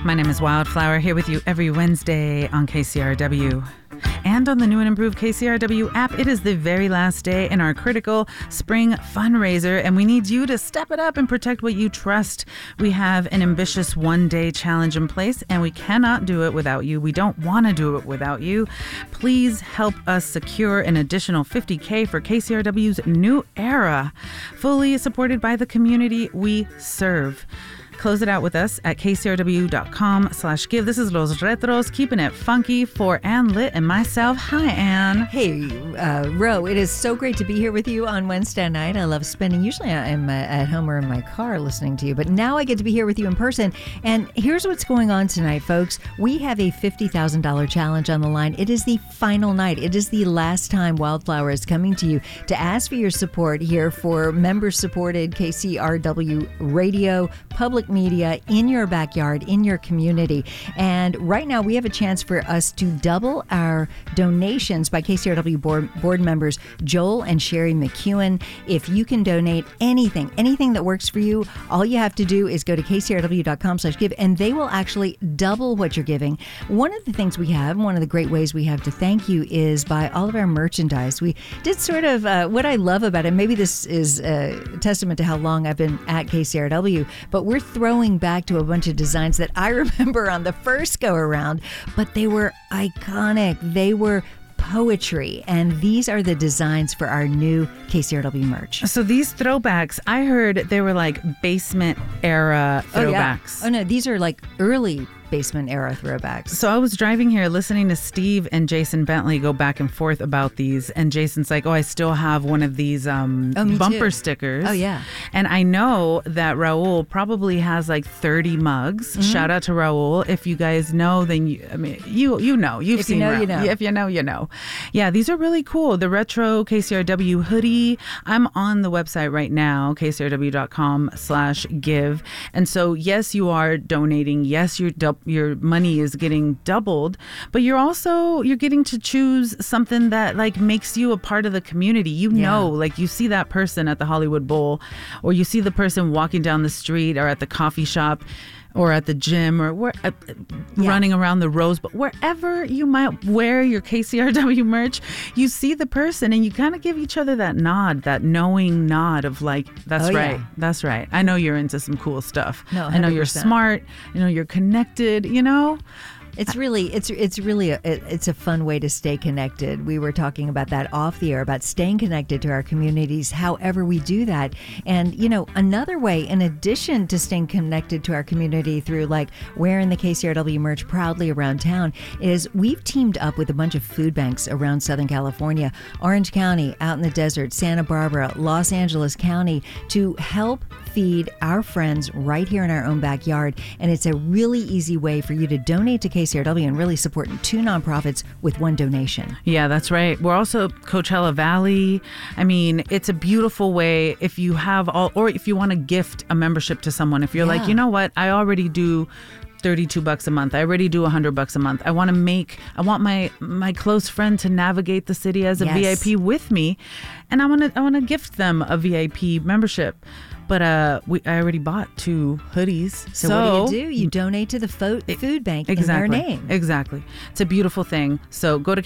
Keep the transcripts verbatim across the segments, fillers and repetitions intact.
My name is Wildflower, here with you every Wednesday on K C R W. And on the new and improved K C R W app, it is the very last day in our critical spring fundraiser, and we need you to step it up and protect what you trust. We have an ambitious one-day challenge in place, and we cannot do it without you. We don't want to do it without you. Please help us secure an additional fifty K for K C R W's new era, fully supported by the community we serve. Close it out with us at kcrw.com slash give. This is Los Retros, keeping it funky for Ann Litt and myself. Hi, Ann. Hey, uh, Ro, it is so great to be here with you on Wednesday night. I love spending, usually I'm uh, at home or in my car listening to you, but now I get to be here with you in person. And here's what's going on tonight, folks. We have a fifty thousand dollars challenge on the line. It is the final night. It is the last time Wildflower is coming to you to ask for your support here for member-supported K C R W radio, public media in your backyard, in your community. And right now we have a chance for us to double our donations by K C R W board, board members Joel and Sherry McEwen. If you can donate anything, anything that works for you, all you have to do is go to kcrw.com slash give, and they will actually double what you're giving. One of the things we have, one of the great ways we have to thank you is by all of our merchandise. We did sort of, uh, what I love about it, maybe this is a testament to how long I've been at K C R W, but we're throwing back to a bunch of designs that I remember on the first go around, but they were iconic. They were poetry, and these are the designs for our new K C R W merch. So these throwbacks, I heard they were like basement era throwbacks. Oh, yeah. Oh no, these are like early basement era throwbacks. So I was driving here listening to Steve and Jason Bentley go back and forth about these, and Jason's like, oh, I still have one of these um, oh, me bumper too. stickers. Oh, yeah. And I know that Raul probably has like thirty mugs. Mm-hmm. Shout out to Raul. If you guys know, then you, I mean, you you know. You've if seen you know, Raul. you know. If you know, you know. Yeah, these are really cool. The retro K C R W hoodie. I'm on the website right now, kcrw.com slash give. And so, yes, you are donating. Yes, your your money is getting doubled, but you're also, you're getting to choose something that like makes you a part of the community. You Yeah. know, like you see that person at the Hollywood Bowl, or you see the person walking down the street or at the coffee shop or at the gym or where, uh, Yeah. running around the Rose Bowl, wherever you might wear your K C R W merch, you see the person and you kind of give each other that nod, that knowing nod of like, that's Oh, right, yeah. that's right. I know you're into some cool stuff. No, I know you're one hundred percent. smart. I know you're connected, you know? It's really, it's it's really, a, it, it's a fun way to stay connected. We were talking about that off the air, about staying connected to our communities, however we do that. And, you know, another way, in addition to staying connected to our community through like wearing the K C R W merch proudly around town, is we've teamed up with a bunch of food banks around Southern California, Orange County, out in the desert, Santa Barbara, Los Angeles County, to help feed our friends right here in our own backyard. And it's a really easy way for you to donate to K C R W and really support two nonprofits with one donation. Yeah, that's right. We're also Coachella Valley. I mean, it's a beautiful way if you have all, or if you want to gift a membership to someone. If you're Yeah. like, you know what, I already do thirty-two bucks a month. I already do one hundred bucks a month. I want to make, I want my my close friend to navigate the city as a Yes. V I P with me, and I want to I want to gift them a V I P membership. But uh, we I already bought two hoodies. So, so what do you do? You donate to the fo- food bank exactly, in their name. Exactly. It's a beautiful thing. So go to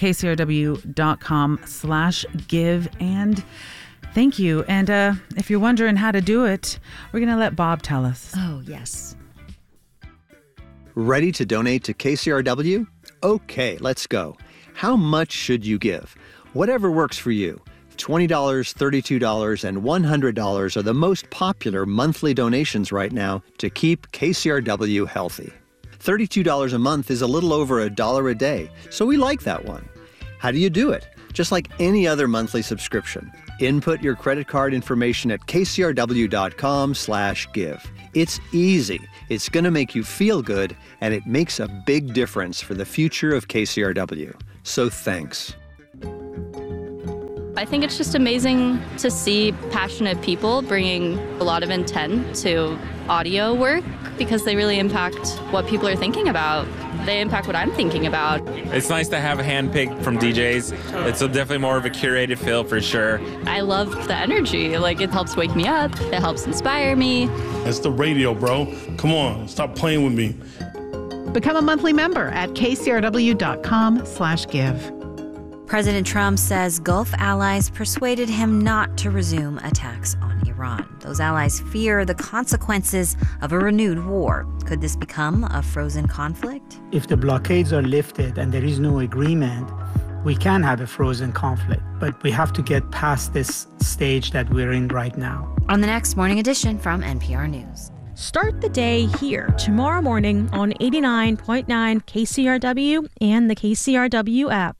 kcrw.com slash give and thank you. And uh, if you're wondering how to do it, we're going to let Bob tell us. Oh, yes. Ready to donate to K C R W? Okay, let's go. How much should you give? Whatever works for you. twenty dollars, thirty-two dollars, and one hundred dollars are the most popular monthly donations right now to keep K C R W healthy. thirty-two dollars a month is a little over a dollar a day, so we like that one. How do you do it? Just like any other monthly subscription. Input your credit card information at kcrw.com slash give. It's easy, it's going to make you feel good, and it makes a big difference for the future of K C R W. So thanks. I think it's just amazing to see passionate people bringing a lot of intent to audio work because they really impact what people are thinking about. They impact what I'm thinking about. It's nice to have a handpicked from D Js. It's a definitely more of a curated feel for sure. I love the energy. Like, it helps wake me up. It helps inspire me. It's the radio, bro. Come on, stop playing with me. Become a monthly member at kcrw.com slash give. President Trump says Gulf allies persuaded him not to resume attacks on Iran. Those allies fear the consequences of a renewed war. Could this become a frozen conflict? If the blockades are lifted and there is no agreement, we can have a frozen conflict. But we have to get past this stage that we're in right now. On the next Morning Edition from N P R News. Start the day here tomorrow morning on eighty-nine point nine K C R W and the K C R W app.